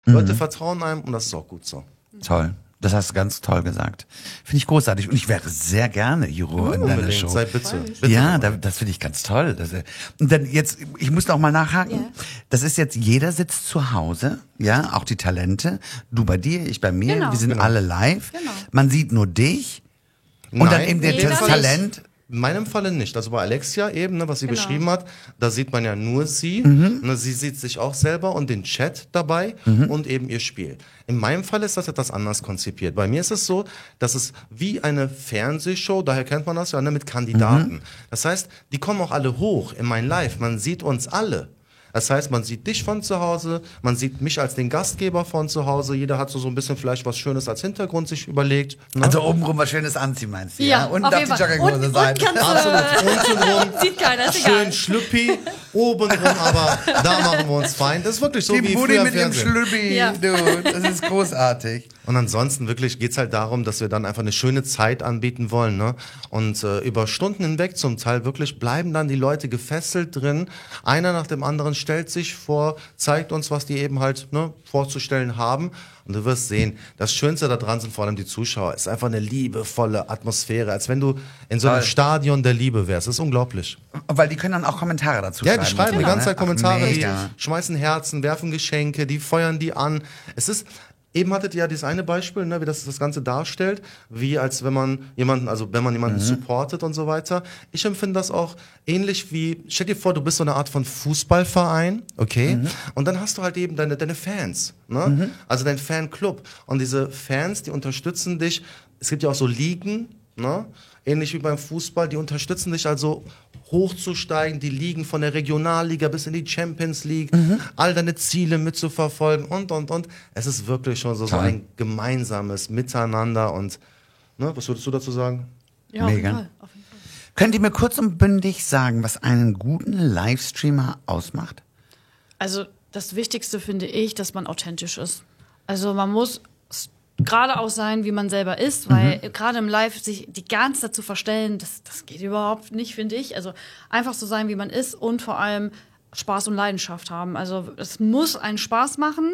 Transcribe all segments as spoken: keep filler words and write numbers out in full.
Mhm. Leute vertrauen einem und das ist auch gut so. Toll. Das hast du ganz toll gesagt. Finde ich großartig. Und ich wäre sehr gerne Juror in deiner Show. Sei bitte. bitte ja, da, das finde ich ganz toll. Das, und dann jetzt, ich muss noch mal nachhaken. Yeah. Das ist jetzt, jeder sitzt zu Hause, ja, auch die Talente. Du bei dir, ich bei mir. Genau. Wir sind genau. alle live. Genau. Man sieht nur dich. Und Nein, dann eben der jeder Talent. In meinem Falle nicht. Also bei Alexia eben, ne, was sie Genau. beschrieben hat, da sieht man ja nur sie. Mhm. Ne, sie sieht sich auch selber und den Chat dabei Mhm. und eben ihr Spiel. In meinem Fall ist das etwas anders konzipiert. Bei mir ist es so, dass es wie eine Fernsehshow, daher kennt man das ja, ne, mit Kandidaten. Mhm. Das heißt, die kommen auch alle hoch in mein Live. Man sieht uns alle. Das heißt, man sieht dich von zu Hause, man sieht mich als den Gastgeber von zu Hause. Jeder hat so, so ein bisschen vielleicht was Schönes als Hintergrund sich überlegt. Ne? Also obenrum was Schönes anziehen, meinst du? Ja, Und auf darf jeden die Fall. Jogginghose Und- sein. und kannst du- Absolut. Untenrum, Sieht keiner, ist schön egal. Schlüppi, obenrum, aber da machen wir uns fein. Das ist wirklich so Die wie Budi früher im mit ihrem Fernsehen. Schlübbi, Ja. du, das ist großartig. Und ansonsten wirklich geht's halt darum, dass wir dann einfach eine schöne Zeit anbieten wollen. Ne? Und äh, über Stunden hinweg zum Teil wirklich bleiben dann die Leute gefesselt drin. Einer nach dem anderen stellt sich vor, zeigt uns, was die eben halt ne, vorzustellen haben. Und du wirst sehen, das Schönste daran sind vor allem die Zuschauer. Es ist einfach eine liebevolle Atmosphäre, als wenn du in so einem Toll. Stadion der Liebe wärst. Das ist unglaublich. Weil die können dann auch Kommentare dazu Ja, schreiben. die schreiben die Genau, ganze ne? Zeit Kommentare, Ach, die mega. schmeißen Herzen, werfen Geschenke, die feuern die an. Es ist, eben hattet ihr ja dieses eine Beispiel, ne, wie das das Ganze darstellt, wie als wenn man jemanden, also wenn man jemanden Mhm. supportet und so weiter. Ich empfinde das auch ähnlich wie, stell dir vor, du bist so eine Art von Fußballverein, okay? Mhm. Und dann hast du halt eben deine, deine Fans, ne? Also dein Fanclub. Und diese Fans, die unterstützen dich. Es gibt ja auch so Ligen, ne? Ähnlich wie beim Fußball, die unterstützen dich also hochzusteigen, die Ligen von der Regionalliga bis in die Champions League, all deine Ziele mitzuverfolgen und, und, und. Es ist wirklich schon so, so Toll. ein gemeinsames Miteinander und, ne, was würdest du dazu sagen? Ja, auf jeden Mega. Fall. Auf jeden Fall. Könnt ihr mir kurz und bündig sagen, was einen guten Livestreamer ausmacht? Also das Wichtigste finde ich, dass man authentisch ist. Also man muss s- geradeaus sein, wie man selber ist, weil gerade im Live sich die ganze Zeit zu verstellen, das, das geht überhaupt nicht, finde ich. Also einfach so sein, wie man ist und vor allem Spaß und Leidenschaft haben. Also es muss einen Spaß machen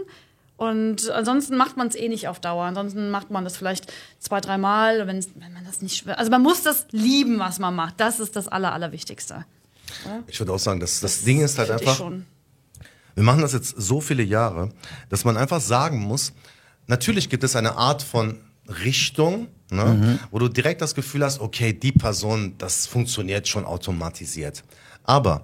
und ansonsten macht man es eh nicht auf Dauer. Ansonsten macht man das vielleicht zwei, dreimal, wenn wenn man das nicht... Also man muss das lieben, was man macht. Das ist das Aller, Allerwichtigste. Ich würde auch sagen, das, das Ding ist halt Finde ich einfach, schon. wir machen das jetzt so viele Jahre, dass man einfach sagen muss, natürlich gibt es eine Art von Richtung, ne, wo du direkt das Gefühl hast, okay, die Person, das funktioniert schon automatisiert. Aber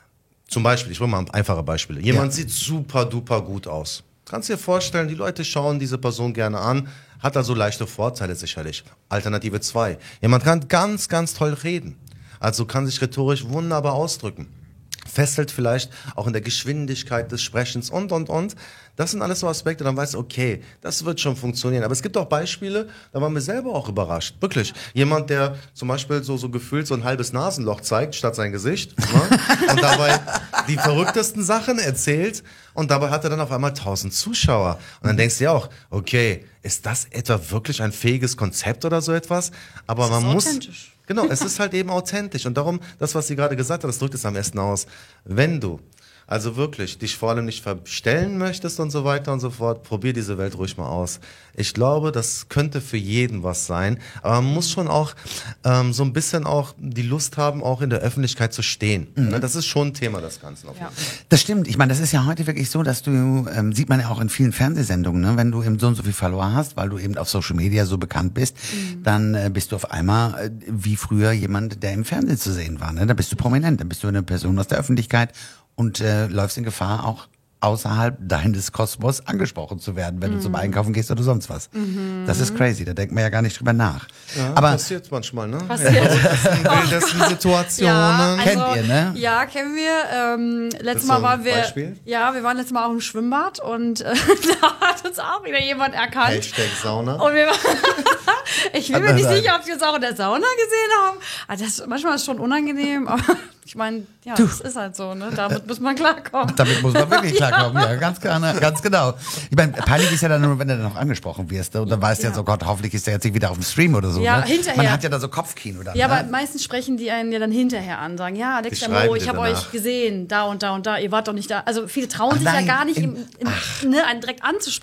zum Beispiel, ich will mal einfache Beispiele. Jemand Ja. sieht super duper gut aus. Kannst dir vorstellen, die Leute schauen diese Person gerne an, hat also leichte Vorteile sicherlich. Alternative zwei. Jemand kann ganz, ganz toll reden. Also kann sich rhetorisch wunderbar ausdrücken. Fesselt vielleicht auch in der Geschwindigkeit des Sprechens und, und, und. Das sind alles so Aspekte, dann weißt du, okay, das wird schon funktionieren. Aber es gibt auch Beispiele, da waren wir selber auch überrascht. Wirklich. Jemand, der zum Beispiel so, so gefühlt so ein halbes Nasenloch zeigt, statt sein Gesicht. Ne? Und dabei die verrücktesten Sachen erzählt. Und dabei hat er dann auf einmal tausend Zuschauer. Und dann denkst du ja auch, okay, ist das etwa wirklich ein fähiges Konzept oder so etwas? Aber man ist muss... authentisch. Genau, es ist halt eben authentisch. Und darum, das, was sie gerade gesagt hat, das drückt es am besten aus. Wenn du also wirklich dich vor allem nicht verstellen möchtest und so weiter und so fort, probier diese Welt ruhig mal aus. Ich glaube, das könnte für jeden was sein. Aber man muss schon auch ähm, so ein bisschen auch die Lust haben, auch in der Öffentlichkeit zu stehen. Ne, das ist schon ein Thema des Ganzen. Auf jeden Ja. Fall. Das stimmt. Ich meine, das ist ja heute wirklich so, dass du, ähm, sieht man ja auch in vielen Fernsehsendungen, ne? Wenn du eben so und so viel Follower hast, weil du eben auf Social Media so bekannt bist, dann äh, bist du auf einmal äh, wie früher jemand, der im Fernsehen zu sehen war. Ne? Da bist du prominent, dann bist du eine Person aus der Öffentlichkeit und äh, läufst in Gefahr, auch außerhalb deines Kosmos angesprochen zu werden, wenn du zum Einkaufen gehst oder sonst was. Das ist crazy, da denkt man ja gar nicht drüber nach. Ja, Aber passiert manchmal, ne? Passiert. In wildesten Situationen. Kennt ihr, ne? Ja, kennen wir. Ähm, Das letztes ist Mal so ein waren wir. Beispiel? Ja, wir waren letztes Mal auch im Schwimmbad und äh, da hat uns auch wieder jemand erkannt. Hashtag Sauna. Und wir waren ich bin mir Kann nicht sein. sicher, ob wir es auch in der Sauna gesehen haben. Also das, manchmal ist es schon unangenehm, aber ich meine, ja, Du. das ist halt so, ne? Damit muss man klarkommen. damit muss man wirklich klarkommen, ja, ganz, gerne, ganz genau. Ich meine, peinlich ist ja dann nur, wenn du dann noch angesprochen wirst. Ne? Und dann weißt du ja Ja. so, Gott, hoffentlich ist der jetzt nicht wieder auf dem Stream oder so. Ja, ne? hinterher. Man hat ja da so Kopfkino dann. Ja, ne? aber meistens sprechen die einen ja dann hinterher an, sagen, ja, Alex Die Amaro, schreiben ich dir habe danach. euch gesehen, da und da und da, ihr wart doch nicht da. Also viele trauen Ach sich nein, ja gar nicht, im- im, im, ne, einen direkt anzusprechen.